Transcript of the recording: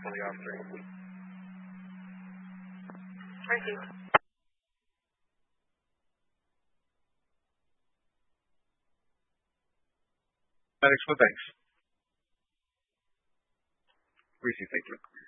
for the officer. Received. Excellent, thanks. Received, thank you.